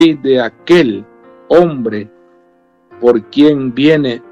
de aquel hombre por quien viene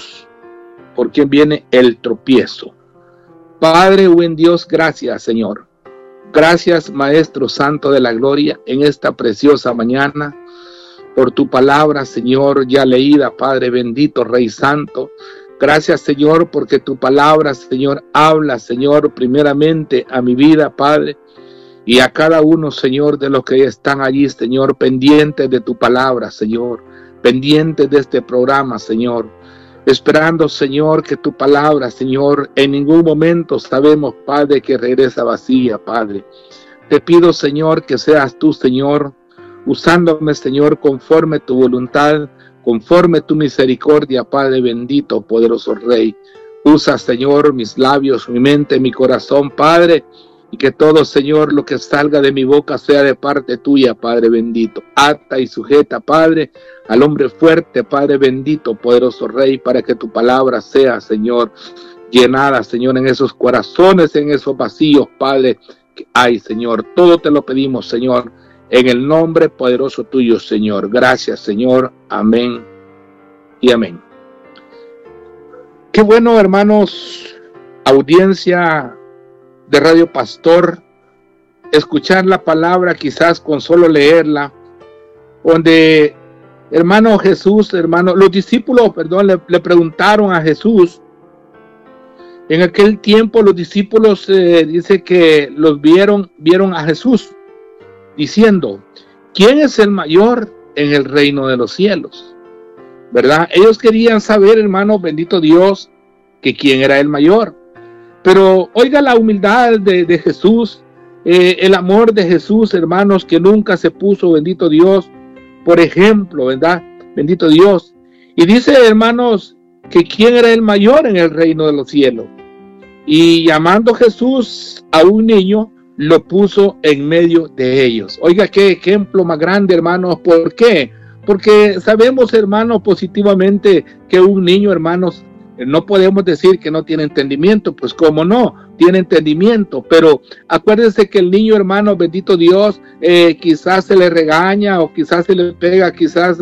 el tropiezo. Padre, buen Dios, gracias, Señor. Gracias, Maestro Santo de la Gloria, en esta preciosa mañana, por tu palabra, Señor, ya leída, Padre bendito, Rey Santo. Gracias, Señor, porque tu palabra, Señor, habla, Señor, primeramente a mi vida, Padre, y a cada uno, Señor, de los que están allí, Señor, pendientes de tu palabra, Señor, pendientes de este programa, Señor, esperando, Señor, que tu palabra, Señor, en ningún momento sabemos, Padre, que regresa vacía, Padre. Te pido, Señor, que seas tú, Señor, usándome, Señor, conforme tu voluntad, conforme tu misericordia, Padre bendito, poderoso Rey. Usa, Señor, mis labios, mi mente, mi corazón, Padre, y que todo, Señor, lo que salga de mi boca sea de parte tuya, Padre bendito. Ata y sujeta, Padre, al hombre fuerte, Padre bendito, poderoso Rey, para que tu palabra sea, Señor, llenada, Señor, en esos corazones, en esos vacíos, Padre, que hay, Señor. Todo te lo pedimos, Señor, en el nombre poderoso tuyo, Señor. Gracias, Señor. Amén y amén. Qué bueno, hermanos, audiencia de Radio Pastor, escuchar la palabra quizás con solo leerla, donde, hermano Jesús, los discípulos, le preguntaron a Jesús. En aquel tiempo los discípulos dice que los vieron a Jesús diciendo: ¿quién es el mayor en el reino de los cielos? ¿Verdad? Ellos querían saber, hermano bendito Dios, que quién era el mayor. Pero oiga la humildad de Jesús, el amor de Jesús, hermanos, que nunca se puso, bendito Dios, por ejemplo, ¿verdad? Bendito Dios. Y dice, hermanos, que quién era el mayor en el reino de los cielos. Y llamando Jesús a un niño, lo puso en medio de ellos. Oiga, qué ejemplo más grande, hermanos. ¿Por qué? Porque sabemos, hermanos, positivamente que un niño, hermanos, no podemos decir que no tiene entendimiento, pues cómo no, tiene entendimiento, pero acuérdense que el niño, hermano, bendito Dios, quizás se le regaña o quizás se le pega quizás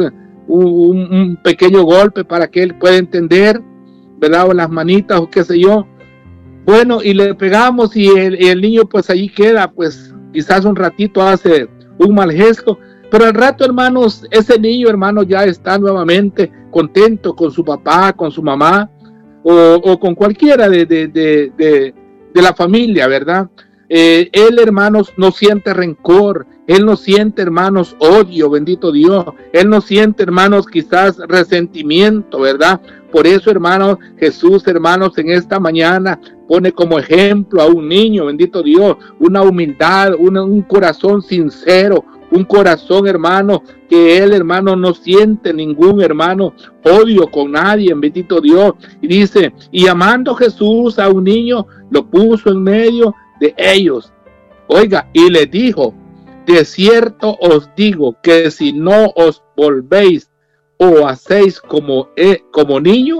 un pequeño golpe para que él pueda entender, ¿verdad? O las manitas o qué sé yo. Bueno, y le pegamos y el niño pues allí queda, pues quizás un ratito hace un mal gesto, pero al rato, hermanos, ese niño, hermano, ya está nuevamente contento con su papá, con su mamá, o con cualquiera de la familia, ¿verdad? Él, hermanos, no siente rencor, él no siente, hermanos, odio, bendito Dios, él no siente, hermanos, quizás resentimiento, ¿verdad? Por eso, hermanos, Jesús, hermanos, en esta mañana pone como ejemplo a un niño, bendito Dios, una humildad, un corazón sincero, un corazón, hermano, que él, hermano, no siente ningún, hermano, odio con nadie, bendito Dios. Y dice, y amando Jesús a un niño, lo puso en medio de ellos. Oiga, y le dijo: de cierto os digo que si no os volvéis o hacéis como niño,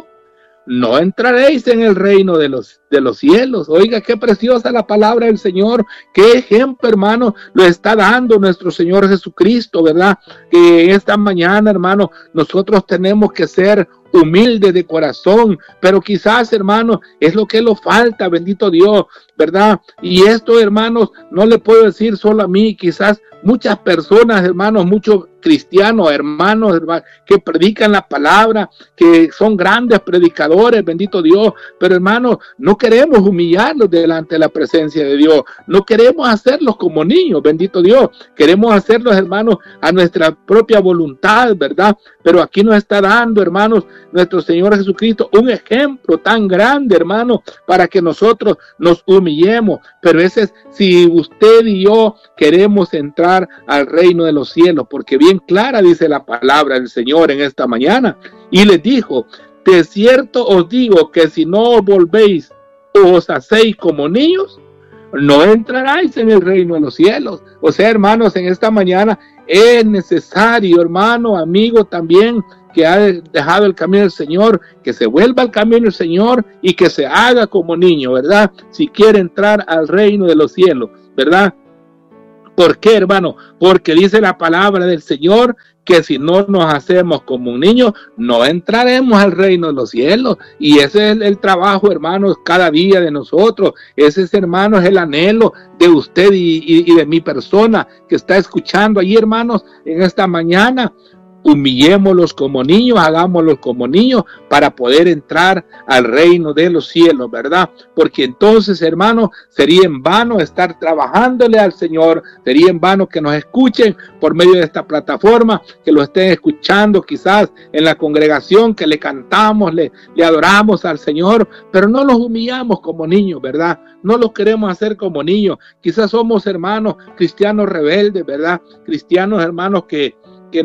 no entraréis en el reino de los cielos. Oiga, qué preciosa la palabra del Señor, qué ejemplo, hermano, lo está dando nuestro Señor Jesucristo, ¿verdad? Que esta mañana, hermano, nosotros tenemos que ser humildes de corazón, pero quizás, hermano, es lo que nos falta, bendito Dios, ¿verdad? Y esto, hermanos, no le puedo decir solo a mí, quizás muchas personas, hermanos, muchos cristianos, hermanos, que predican la palabra, que son grandes predicadores, bendito Dios, pero hermanos, no queremos humillarlos delante de la presencia de Dios, no queremos hacerlos como niños, bendito Dios, queremos hacerlos, hermanos, a nuestra propia voluntad, ¿verdad? Pero aquí nos está dando, hermanos, nuestro Señor Jesucristo un ejemplo tan grande, hermano, para que nosotros nos humillemos. Pero ese es si usted y yo queremos entrar al reino de los cielos, porque bien clara dice la palabra del Señor en esta mañana. Y les dijo: de cierto os digo que si no os volvéis o os hacéis como niños, no entraréis en el reino de los cielos. O sea, hermanos, en esta mañana es necesario, hermano, amigo también, que ha dejado el camino del Señor, que se vuelva al camino del Señor y que se haga como niño, ¿verdad? Si quiere entrar al reino de los cielos, ¿verdad? ¿Por qué, hermano? Porque dice la palabra del Señor que si no nos hacemos como un niño, no entraremos al reino de los cielos. Y ese es el trabajo, hermanos, cada día de nosotros. Ese es, hermanos, el anhelo de usted y de mi persona que está escuchando allí, hermanos, en esta mañana. Humillémoslos como niños, hagámoslos como niños para poder entrar al reino de los cielos, ¿verdad? Porque entonces, hermanos, sería en vano estar trabajándole al Señor, sería en vano que nos escuchen por medio de esta plataforma, que lo estén escuchando quizás en la congregación, que le cantamos, le adoramos al Señor, pero no los humillamos como niños, ¿verdad? No los queremos hacer como niños. Quizás somos, hermanos, cristianos rebeldes, ¿verdad? Cristianos, hermanos, que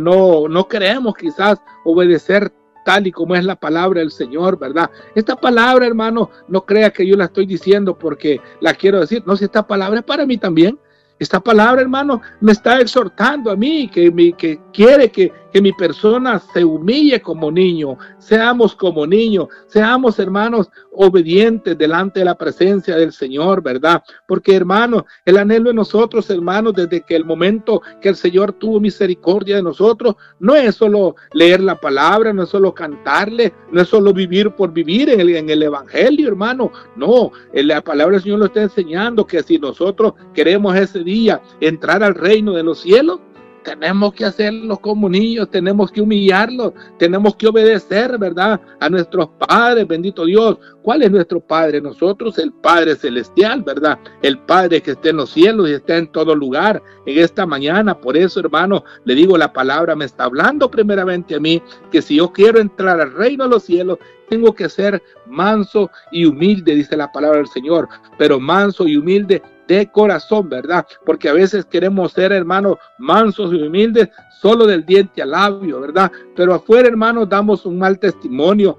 no queremos quizás obedecer tal y como es la palabra del Señor, ¿verdad? Esta palabra, hermano, no crea que yo la estoy diciendo porque la quiero decir. No, si esta palabra es para mí también. Esta palabra, hermano, me está exhortando a mí, que quiere que mi persona se humille como niño, seamos como niños, seamos, hermanos, obedientes delante de la presencia del Señor, ¿verdad? Porque, hermanos, el anhelo de nosotros, hermanos, desde que el momento que el Señor tuvo misericordia de nosotros, no es solo leer la palabra, no es solo cantarle, no es solo vivir por vivir en el Evangelio, hermano. No, la palabra del Señor lo está enseñando que si nosotros queremos ese día entrar al reino de los cielos, tenemos que hacerlo como niños, tenemos que humillarlos, tenemos que obedecer, ¿verdad? A nuestros padres, bendito Dios. ¿Cuál es nuestro Padre? Nosotros, el Padre Celestial, ¿verdad? El Padre que está en los cielos y está en todo lugar en esta mañana. Por eso, hermano, le digo, la palabra me está hablando primeramente a mí, que si yo quiero entrar al reino de los cielos, tengo que ser manso y humilde, dice la palabra del Señor, pero manso y humilde de corazón, ¿verdad? Porque a veces queremos ser, hermanos, mansos y humildes solo del diente al labio, ¿verdad? Pero afuera, hermanos, damos un mal testimonio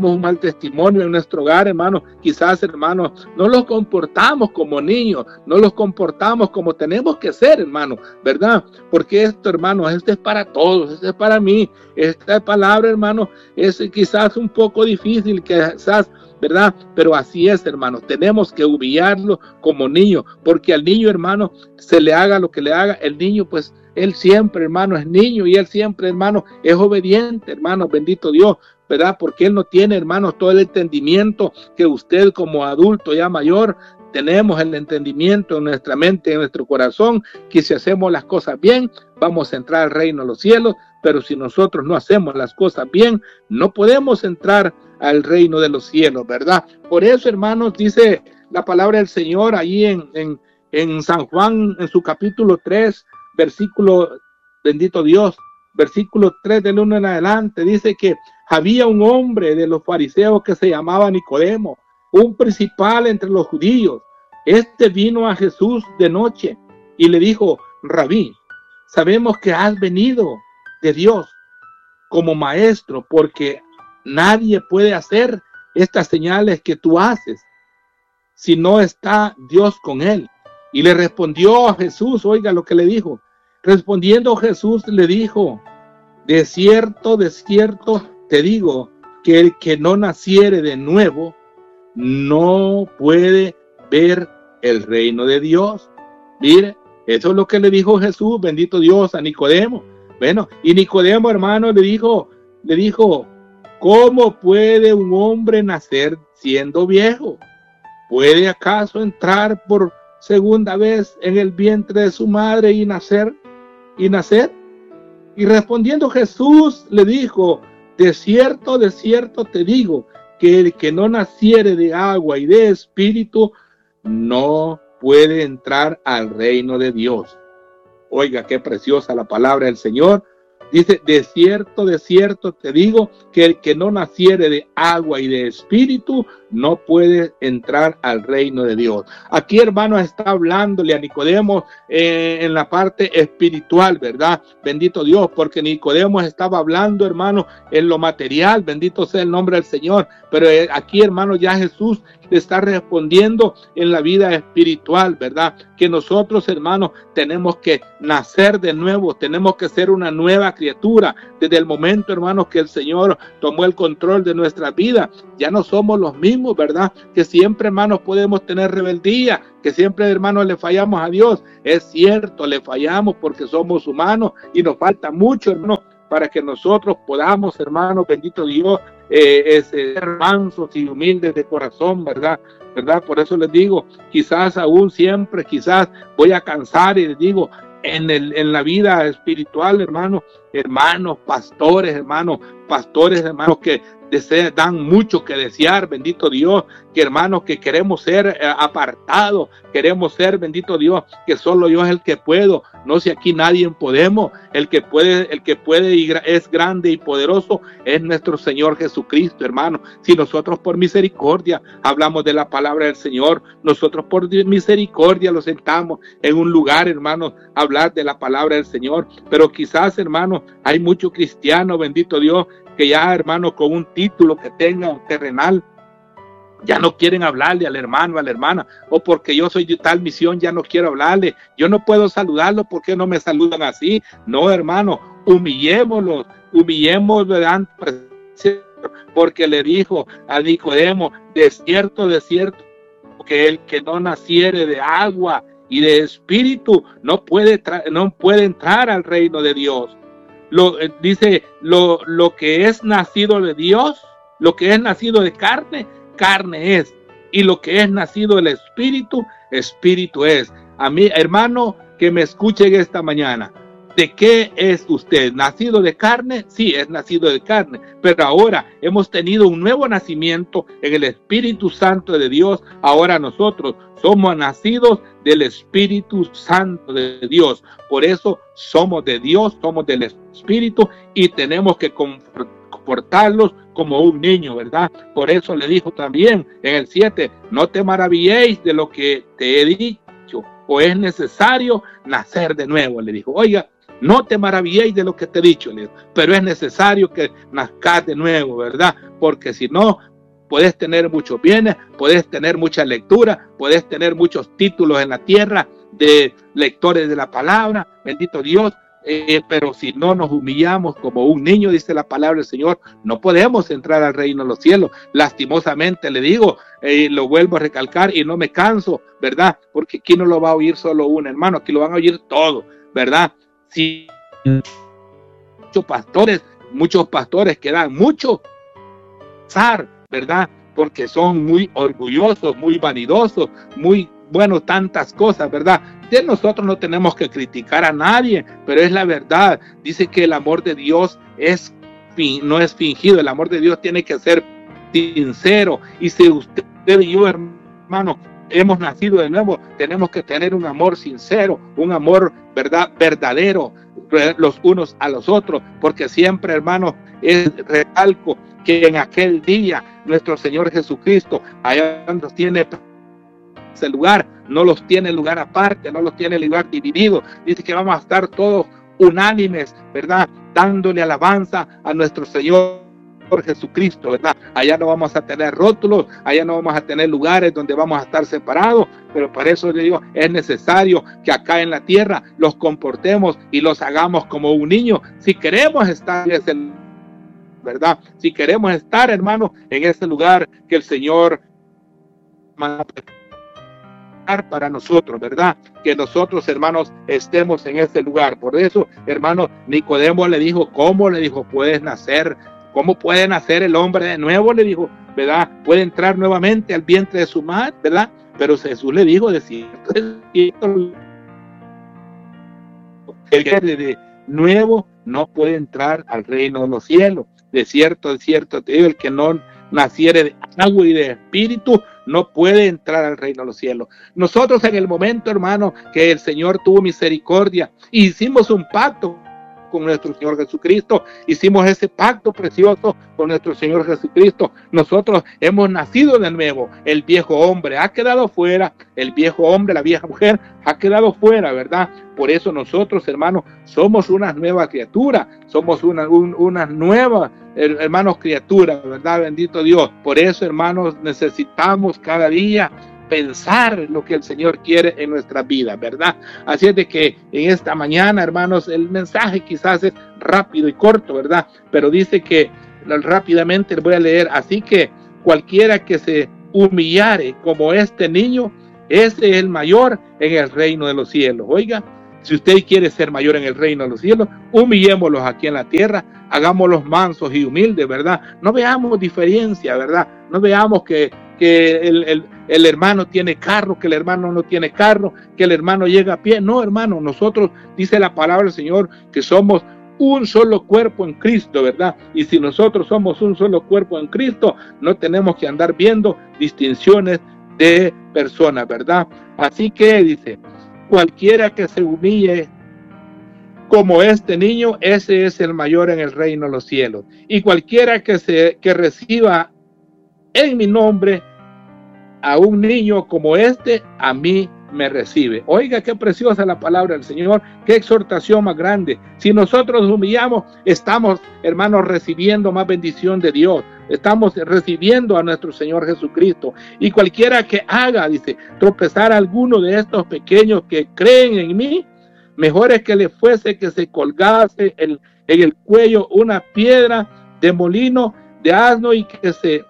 en nuestro hogar, hermanos. Quizás, hermanos, no los comportamos como niños, no los comportamos como tenemos que ser, hermanos, ¿verdad? Porque esto, hermanos, esto es para todos, esto es para mí. Esta palabra, hermanos, es quizás un poco difícil, quizás, ¿verdad? Pero así es, hermanos, tenemos que humillarlo como niño, porque al niño, hermano, se le haga lo que le haga, el niño, pues, él siempre, hermano, es niño y él siempre, hermano, es obediente, hermano, bendito Dios, ¿verdad? Porque él no tiene, hermanos, todo el entendimiento que usted como adulto ya mayor tenemos, el entendimiento en nuestra mente, en nuestro corazón, que si hacemos las cosas bien, vamos a entrar al reino de los cielos, pero si nosotros no hacemos las cosas bien, no podemos entrar al reino de los cielos, ¿verdad? Por eso, hermanos, dice la palabra del Señor ahí en San Juan, en su capítulo 3, versículo, bendito Dios, versículo 3 del 1 en adelante, dice que había un hombre de los fariseos que se llamaba Nicodemo, un principal entre los judíos. Este vino a Jesús de noche y le dijo: Rabí, sabemos que has venido de Dios como maestro, porque nadie puede hacer estas señales que tú haces si no está Dios con él. Y le respondió a Jesús, oiga lo que le dijo. Respondiendo Jesús le dijo: de cierto te digo, que el que no naciere de nuevo no puede ver el reino de Dios. Mire, eso es lo que le dijo Jesús, bendito Dios, a Nicodemo. Bueno, y Nicodemo, hermano, le dijo, ¿cómo puede un hombre nacer siendo viejo? ¿Puede acaso entrar por segunda vez en el vientre de su madre y nacer? Y respondiendo Jesús le dijo: de cierto te digo, que el que no naciere de agua y de espíritu no puede entrar al reino de Dios. Oiga, qué preciosa la palabra del Señor. Dice: de cierto te digo, que el que no naciere de agua y de espíritu no puede entrar al reino de Dios. Aquí, hermano, está hablándole a Nicodemo en la parte espiritual, ¿verdad? Bendito Dios, porque Nicodemo estaba hablando, hermano, en lo material, bendito sea el nombre del Señor, pero aquí, hermano, ya Jesús le está respondiendo en la vida espiritual, ¿verdad? Que nosotros, hermanos, tenemos que nacer de nuevo, tenemos que ser una nueva criatura. Desde el momento, hermanos, que el Señor tomó el control de nuestra vida, ya no somos los mismos, ¿verdad? Que siempre, hermanos, podemos tener rebeldía, que siempre, hermanos, le fallamos a Dios. Es cierto, le fallamos porque somos humanos y nos falta mucho, hermanos, para que nosotros podamos, hermanos, bendito Dios, ser mansos y humildes de corazón, ¿verdad? Por eso les digo, quizás aún siempre, quizás voy a cansar y les digo, en la vida espiritual, hermanos, pastores, hermanos, que dan mucho que desear, bendito Dios, que hermanos, que queremos ser apartados, queremos ser, bendito Dios, que solo yo es el que puedo, no si aquí nadie podemos, el que puede y es grande y poderoso es nuestro Señor Jesucristo, hermano. Si nosotros por misericordia hablamos de la palabra del Señor, nosotros por misericordia lo sentamos en un lugar, hermanos, a hablar de la palabra del Señor, pero quizás, hermanos, hay muchos cristianos, bendito Dios, que ya, hermanos, con un título que tengan terrenal, ya no quieren hablarle al hermano, a la hermana, o porque yo soy de tal misión, ya no quiero hablarle, yo no puedo saludarlo, ¿por qué no me saludan así? No, hermano, humillémoslos, porque le dijo a Nicodemo, de cierto, que el que no naciere de agua y de espíritu no puede entrar al reino de Dios. Dice, lo que es nacido de Dios, lo que es nacido de carne, carne es, y lo que es nacido del espíritu, espíritu es. A mí, hermano, que me escuchen esta mañana, ¿de qué es usted? ¿Nacido de carne? Sí, es nacido de carne, pero ahora hemos tenido un nuevo nacimiento en el Espíritu Santo de Dios. Ahora nosotros somos nacidos del Espíritu Santo de Dios. Por eso somos de Dios, somos del Espíritu y tenemos que comportarlos como un niño, ¿verdad? Por eso le dijo también en el 7, no te maravilléis de lo que te he dicho, o es necesario nacer de nuevo. Le dijo, oiga, no te maravilléis de lo que te he dicho, le dijo, pero es necesario que nazcas de nuevo, ¿verdad? Porque si no, puedes tener muchos bienes, puedes tener mucha lectura, puedes tener muchos títulos en la tierra de lectores de la palabra, bendito Dios, pero si no nos humillamos como un niño, dice la palabra del Señor, no podemos entrar al reino de los cielos. Lastimosamente le digo, lo vuelvo a recalcar y no me canso, ¿verdad? Porque aquí no lo va a oír solo un hermano, aquí lo van a oír todo, ¿verdad? Si muchos pastores que dan mucho zar, ¿verdad? Porque son muy orgullosos, muy vanidosos, muy bueno, tantas cosas, ¿verdad? De nosotros no tenemos que criticar a nadie, pero es la verdad. Dice que el amor de Dios no es fingido, el amor de Dios tiene que ser sincero. Y si usted y yo, hermano, hemos nacido de nuevo, tenemos que tener un amor sincero, un amor, ¿verdad?, verdadero, los unos a los otros, porque siempre, hermano, recalco que en aquel día nuestro Señor Jesucristo allá nos tiene ese lugar, no los tiene lugar aparte, no los tiene lugar dividido. Dice que vamos a estar todos unánimes, ¿verdad?, dándole alabanza a nuestro Señor Jesucristo, ¿verdad? Allá no vamos a tener rótulos, allá no vamos a tener lugares donde vamos a estar separados, pero para eso le digo, es necesario que acá en la tierra los comportemos y los hagamos como un niño, si queremos estar en ese, ¿verdad? Si queremos estar, hermanos, en ese lugar que el Señor para nosotros, ¿verdad? Que nosotros, hermanos, estemos en ese lugar. Por eso, hermanos, Nicodemo le dijo, ¿cómo? Le dijo, puedes nacer. ¿Cómo puede nacer el hombre de nuevo? Le dijo, ¿verdad? Puede entrar nuevamente al vientre de su madre, ¿verdad? Pero Jesús le dijo, de cierto, el que de nuevo no puede entrar al reino de los cielos. De cierto, te digo, el que no naciere de agua y de espíritu no puede entrar al reino de los cielos. Nosotros en el momento, hermano, que el Señor tuvo misericordia, hicimos un pacto con nuestro Señor Jesucristo, hicimos ese pacto precioso con nuestro Señor Jesucristo. Nosotros hemos nacido de nuevo. El viejo hombre ha quedado fuera, el viejo hombre, la vieja mujer ha quedado fuera, ¿verdad? Por eso nosotros, hermanos, somos una nueva criatura, somos una nueva, hermanos, criatura, ¿verdad? Bendito Dios. Por eso, hermanos, necesitamos cada día pensar lo que el Señor quiere en nuestra vida, ¿verdad? Así es de que en esta mañana, hermanos, el mensaje quizás es rápido y corto, ¿verdad? Pero dice que rápidamente voy a leer, así que cualquiera que se humillare como este niño, ese es el mayor en el reino de los cielos. Oiga, si usted quiere ser mayor en el reino de los cielos, humillémoslos aquí en la tierra, hagámoslos mansos y humildes, ¿verdad? No veamos diferencia, ¿verdad? No veamos que el hermano tiene carro, que el hermano no tiene carro, que el hermano llega a pie. No, hermano, nosotros, dice la palabra del Señor, que somos un solo cuerpo en Cristo, ¿verdad? Y si nosotros somos un solo cuerpo en Cristo, no tenemos que andar viendo distinciones de personas, ¿verdad? Así que dice, cualquiera que se humille como este niño, ese es el mayor en el reino de los cielos. Y cualquiera que reciba en mi nombre a un niño como este, a mí me recibe. Oiga, qué preciosa la palabra del Señor, qué exhortación más grande. Si nosotros nos humillamos, estamos, hermanos, recibiendo más bendición de Dios. Estamos recibiendo a nuestro Señor Jesucristo. Y cualquiera que haga, dice, tropezar a alguno de estos pequeños que creen en mí, mejor es que le fuese que se colgase en el cuello una piedra de molino de asno y que se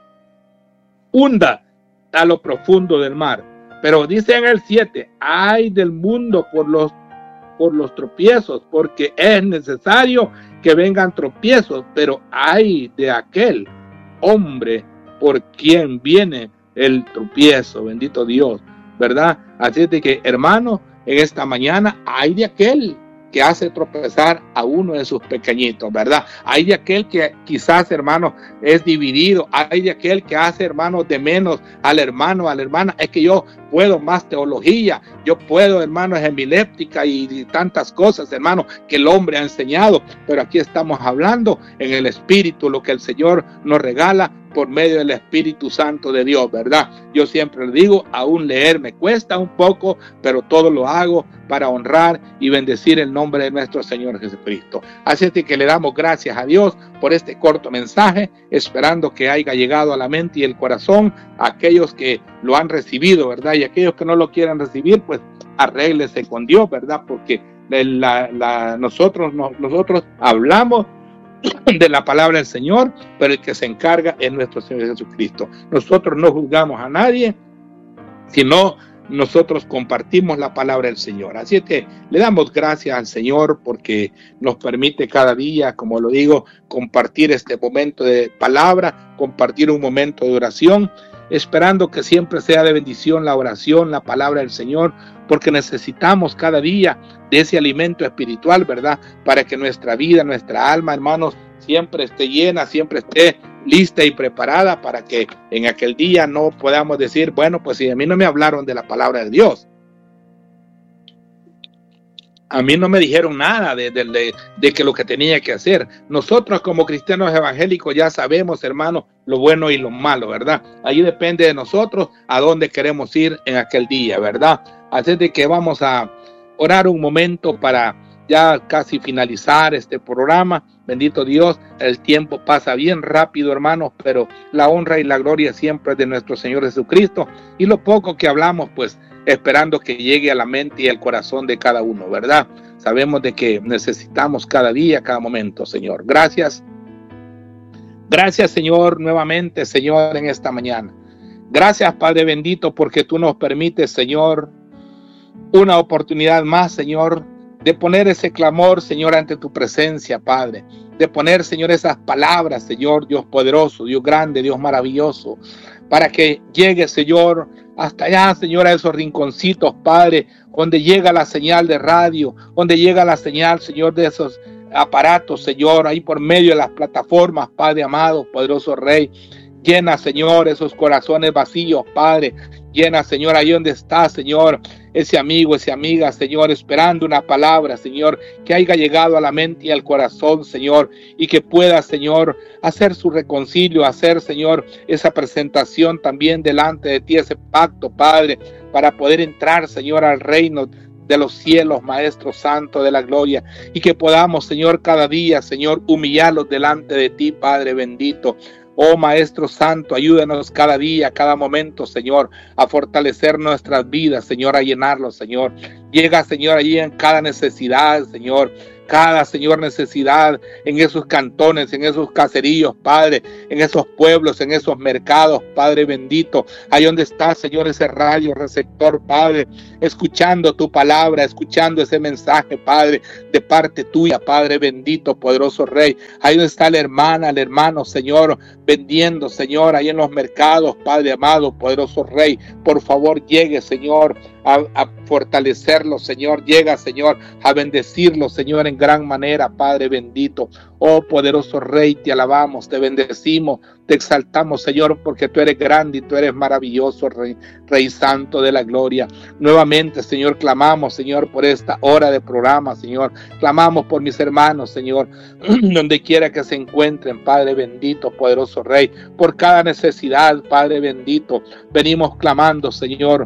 hunda a lo profundo del mar. Pero dice en el 7, ay del mundo por los tropiezos, porque es necesario que vengan tropiezos, pero ay de aquel hombre por quien viene el tropiezo, bendito Dios, ¿verdad? Así es de que, hermano, en esta mañana hay de aquel que hace tropezar a uno de sus pequeñitos, ¿verdad? Hay de aquel que quizás, hermano, es dividido. Hay de aquel que hace, hermano, de menos al hermano, a la hermana. Es que yo puedo más teología, yo puedo, hermano, es hemiléptica y tantas cosas, hermano, que el hombre ha enseñado. Pero aquí estamos hablando en el Espíritu, lo que el Señor nos regala por medio del Espíritu Santo de Dios, ¿verdad? Yo siempre le digo, aún leer me cuesta un poco, pero todo lo hago para honrar y bendecir el nombre de nuestro Señor Jesucristo. Así es que le damos gracias a Dios por este corto mensaje, esperando que haya llegado a la mente y el corazón a aquellos que lo han recibido, ¿verdad? Y aquellos que no lo quieran recibir, pues arréglese con Dios, ¿verdad? Porque nosotros hablamos de la palabra del Señor, pero el que se encarga es nuestro Señor Jesucristo. Nosotros no juzgamos a nadie, sino nosotros compartimos la palabra del Señor. Así es que le damos gracias al Señor porque nos permite cada día, como lo digo, compartir este momento de palabra, compartir un momento de oración, esperando que siempre sea de bendición la oración, la palabra del Señor, porque necesitamos cada día de ese alimento espiritual, ¿verdad? Para que nuestra vida, nuestra alma, hermanos, siempre esté llena, siempre esté lista y preparada para que en aquel día no podamos decir, bueno, pues si a mí no me hablaron de la palabra de Dios, a mí no me dijeron nada de que lo que tenía que hacer. Nosotros como cristianos evangélicos ya sabemos, hermanos, lo bueno y lo malo, ¿verdad? Ahí depende de nosotros a dónde queremos ir en aquel día, ¿verdad? Así de que vamos a orar un momento para ya casi finalizar este programa. Bendito Dios, el tiempo pasa bien rápido, hermanos, pero la honra y la gloria siempre es de nuestro Señor Jesucristo. Y lo poco que hablamos, pues, esperando que llegue a la mente y al corazón de cada uno, ¿verdad? Sabemos de que necesitamos cada día, cada momento, Señor. Gracias. Gracias, Señor, nuevamente, Señor, en esta mañana. Gracias, Padre bendito, porque tú nos permites, Señor, una oportunidad más, Señor, de poner ese clamor, Señor, ante tu presencia, Padre. De poner, Señor, esas palabras, Señor, Dios poderoso, Dios grande, Dios maravilloso, para que llegue, Señor, hasta allá, Señor, a esos rinconcitos, Padre, donde llega la señal de radio, donde llega la señal, Señor, de esos aparatos, Señor, ahí por medio de las plataformas, Padre amado, poderoso Rey. Llena, Señor, esos corazones vacíos, Padre. Llena, Señor, ahí donde está, Señor, ese amigo, esa amiga, Señor, esperando una palabra, Señor, que haya llegado a la mente y al corazón, Señor, y que pueda, Señor, hacer su reconcilio, hacer, Señor, esa presentación también delante de ti, ese pacto, Padre, para poder entrar, Señor, al reino de los cielos, Maestro Santo de la gloria, y que podamos, Señor, cada día, Señor, humillarlos delante de ti, Padre bendito. Oh Maestro Santo, ayúdanos cada día, cada momento, Señor, a fortalecer nuestras vidas, Señor, a llenarlos, Señor. Llega, Señor, allí en cada necesidad, Señor. Cada, Señor, necesidad en esos cantones, en esos caseríos, Padre, en esos pueblos, en esos mercados, Padre bendito. Ahí donde está, Señor, ese radio receptor, Padre, escuchando tu palabra, escuchando ese mensaje, Padre, de parte tuya, Padre bendito, poderoso Rey. Ahí donde está la hermana, el hermano, Señor, vendiendo, Señor, ahí en los mercados, Padre amado, poderoso Rey. Por favor, llegue, Señor, a fortalecerlo, Señor. Llega, Señor, a bendecirlo, Señor, en gran manera, Padre bendito. Oh poderoso Rey, te alabamos, te bendecimos, te exaltamos, Señor, porque tú eres grande y tú eres maravilloso, Rey Santo de la gloria. Nuevamente, Señor, clamamos, Señor, por esta hora de programa, Señor. Clamamos por mis hermanos, Señor, donde quiera que se encuentren, Padre bendito, poderoso Rey, por cada necesidad, Padre bendito. Venimos clamando, Señor,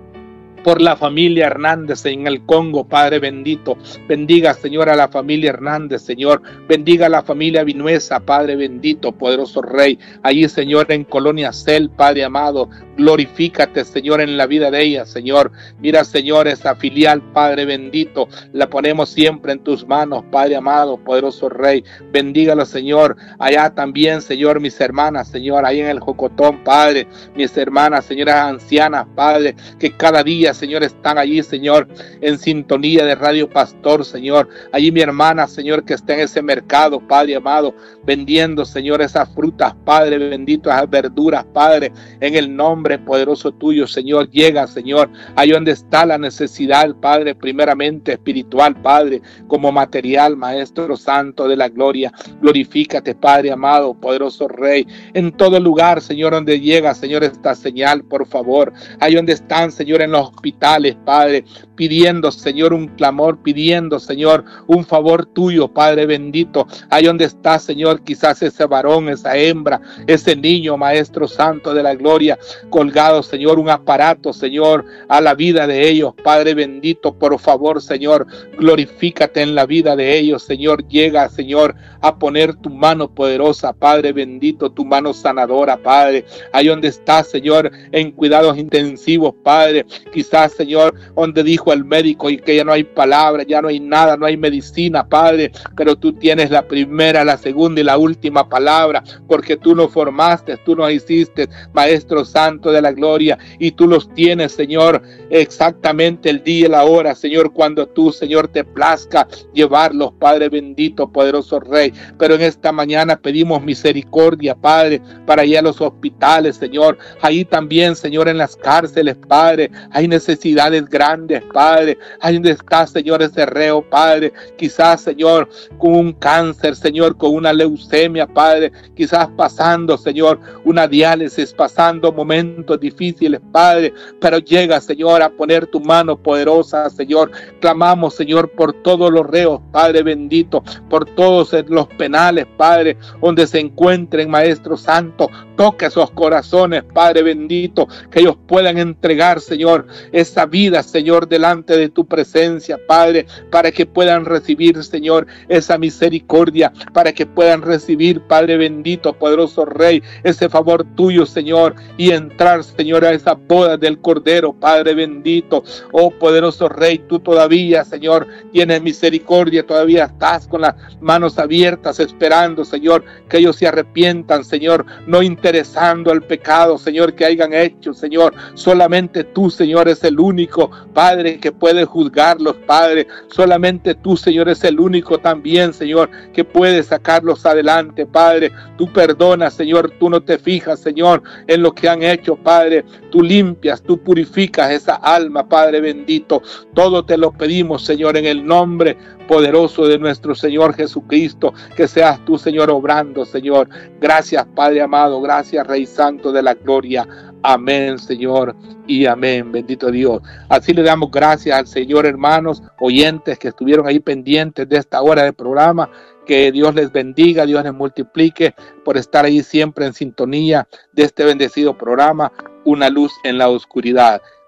por la familia Hernández en el Congo, Padre bendito. Bendiga, Señor, a la familia Hernández, Señor. Bendiga a la familia Vinuesa, Padre bendito, poderoso Rey. Allí, Señor, en Colonia Cel, Padre amado. Glorifícate, Señor, en la vida de ella, Señor. Mira, Señor, esa filial, Padre bendito, la ponemos siempre en tus manos, Padre amado, poderoso Rey. Bendígalo, Señor. Allá también, Señor, mis hermanas, Señor, ahí en el Jocotón, Padre. Mis hermanas, señoras ancianas, Padre, que cada día, Señor, están allí, Señor, en sintonía de Radio Pastor, Señor. Allí mi hermana, Señor, que está en ese mercado, Padre amado, vendiendo, Señor, esas frutas, Padre bendito, esas verduras, Padre, en el nombre poderoso tuyo, Señor. Llega, Señor, ahí donde está la necesidad, Padre, primeramente espiritual, Padre, como material, Maestro Santo de la gloria. Glorifícate, Padre amado, poderoso Rey, en todo lugar, Señor, donde llega, Señor, esta señal, por favor. Ahí donde están, Señor, en los hospitales, Padre, pidiendo, Señor, un clamor, pidiendo, Señor, un favor tuyo, Padre bendito. Ahí donde está, Señor, quizás ese varón, esa hembra, ese niño, Maestro Santo de la gloria, colgado, Señor, un aparato, Señor, a la vida de ellos, Padre bendito. Por favor, Señor, glorifícate en la vida de ellos, Señor. Llega, Señor, a poner tu mano poderosa, Padre bendito, tu mano sanadora, Padre. Ahí donde está, Señor, en cuidados intensivos, Padre, quizás, Señor, donde dijo el médico y que ya no hay palabra, ya no hay nada, no hay medicina, Padre, pero tú tienes la primera, la segunda y la última palabra, porque tú nos formaste, tú nos hiciste, Maestro Santo de la gloria, y tú los tienes, Señor, exactamente el día y la hora, Señor, cuando tú, Señor, te plazca llevarlos, Padre bendito, poderoso Rey. Pero en esta mañana pedimos misericordia, Padre, para ir a los hospitales, Señor, ahí también, Señor, en las cárceles, Padre, hay necesidades grandes, Padre. Ahí donde está, Señor, ese reo, Padre, quizás, Señor, con un cáncer, Señor, con una leucemia, Padre, quizás pasando, Señor, una diálisis, pasando momentos difíciles, Padre, pero llega, Señor, a poner tu mano poderosa, Señor. Clamamos, Señor, por todos los reos, Padre bendito, por todos los penales, Padre, donde se encuentren, Maestro Santo. Toca esos corazones, Padre bendito, que ellos puedan entregar, Señor, esa vida, Señor, delante de tu presencia, Padre, para que puedan recibir, Señor, esa misericordia, para que puedan recibir, Padre bendito, poderoso Rey, ese favor tuyo, Señor, y entrar, Señor, a esa boda del Cordero, Padre bendito. Oh poderoso Rey, tú todavía, Señor, tienes misericordia, todavía estás con las manos abiertas esperando, Señor, que ellos se arrepientan, Señor, no interesando el pecado, Señor, que hayan hecho, Señor. Solamente tú, Señor, es el único, Padre, que puede juzgarlos, Padre. Solamente tú, Señor, es el único también, Señor, que puede sacarlos adelante, Padre. Tú perdonas, Señor, tú no te fijas, Señor, en lo que han hecho, Padre. Tú limpias, tú purificas esa alma, Padre bendito. Todo te lo pedimos, Señor, en el nombre poderoso de nuestro Señor Jesucristo, que seas tú, Señor, obrando, Señor. Gracias, Padre amado, gracias, Rey Santo de la gloria. Amén, Señor, y amén, bendito Dios. Así le damos gracias al Señor, hermanos, oyentes que estuvieron ahí pendientes de esta hora de programa. Que Dios les bendiga, Dios les multiplique por estar ahí siempre en sintonía de este bendecido programa, Una Luz en la Oscuridad.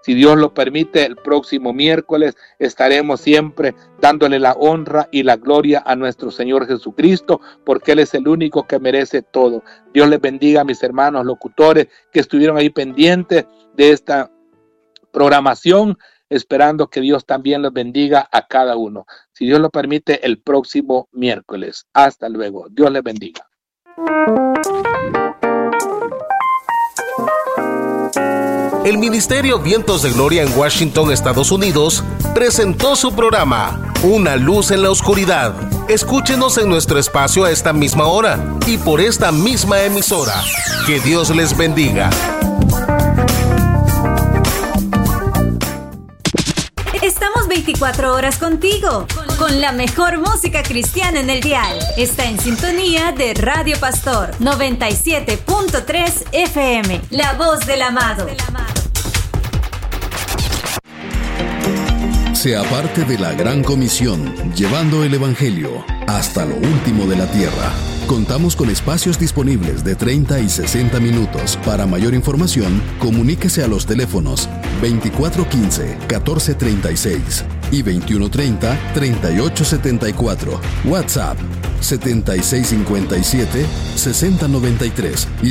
Si Dios lo permite, el próximo miércoles estaremos siempre dándole la honra y la gloria a nuestro Señor Jesucristo, porque Él es el único que merece todo. Dios les bendiga a mis hermanos locutores que estuvieron ahí pendientes de esta programación, esperando que Dios también los bendiga a cada uno. Si Dios lo permite, el próximo miércoles. Hasta luego. Dios les bendiga. El Ministerio Vientos de Gloria en Washington, Estados Unidos, presentó su programa, Una Luz en la Oscuridad. Escúchenos en nuestro espacio a esta misma hora y por esta misma emisora. Que Dios les bendiga. Estamos 24 horas contigo, con la mejor música cristiana en el dial. Está en sintonía de Radio Pastor 97.3 FM, la voz del amado. Sea parte de la gran comisión, llevando el Evangelio hasta lo último de la tierra. Contamos con espacios disponibles de 30 y 60 minutos. Para mayor información, comuníquese a los teléfonos 2415-1436 y 2130-3874. WhatsApp 7657-6093 y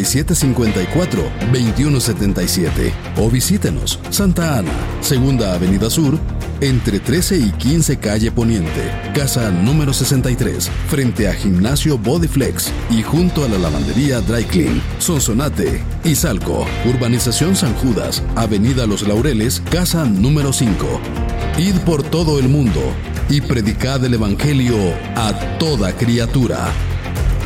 7754-2177. O visítenos Santa Ana, Segunda Avenida Sur, entre 13 y 15 Calle Poniente, casa número 63, frente a Gimnasio Bodyflex y junto a la lavandería Dry Clean, Sonsonate, Izalco, Urbanización San Judas, Avenida Los Laureles, casa número 5. Id por todo el mundo y predicad el Evangelio a toda criatura.